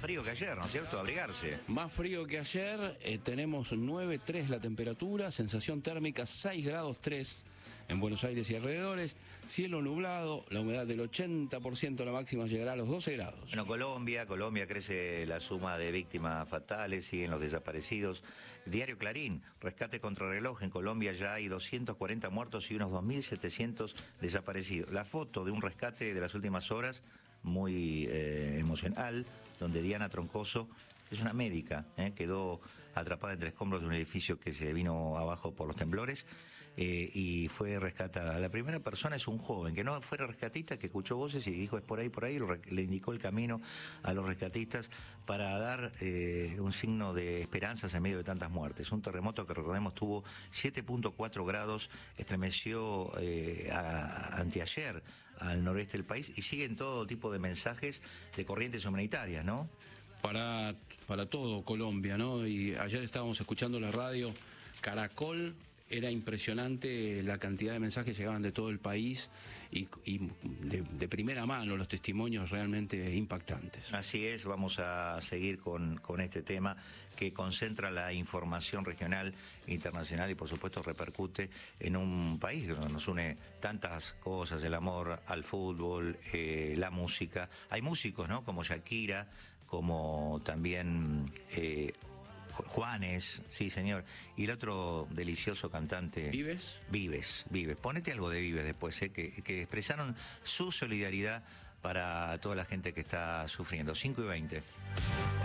frío que ayer, ¿no es cierto? Abrigarse. Más frío que ayer, tenemos 9,3 la temperatura, sensación térmica 6 grados 3 en Buenos Aires y alrededores, cielo nublado, la humedad del 80%, la máxima llegará a los 12 grados. Bueno, Colombia crece la suma de víctimas fatales, siguen los desaparecidos. Diario Clarín, rescate contrarreloj, en Colombia ya hay 240 muertos y unos 2.700 desaparecidos. La foto de un rescate de las últimas horas, muy emocional, donde Diana Troncoso, es una médica, quedó atrapada entre escombros de un edificio que se vino abajo por los temblores y fue rescatada. La primera persona es un joven que no fue rescatista, que escuchó voces y dijo es por ahí, le indicó el camino a los rescatistas para dar un signo de esperanzas en medio de tantas muertes. Un terremoto que, recordemos, tuvo 7.4 grados, estremeció anteayer al noreste del país, y siguen todo tipo de mensajes de corrientes humanitarias, ¿no? Para todo Colombia, ¿no? Y ayer estábamos escuchando la radio Caracol, era impresionante la cantidad de mensajes que llegaban de todo el país y de primera mano, los testimonios realmente impactantes. Así es, vamos a seguir con este tema que concentra la información regional e internacional y por supuesto repercute en un país donde nos une tantas cosas, el amor al fútbol, la música. Hay músicos, ¿no? Como Shakira, como también Juanes, sí señor, y el otro delicioso cantante ¿Vives? Vives. Ponete algo de Vives después, que expresaron su solidaridad para toda la gente que está sufriendo. 5:20.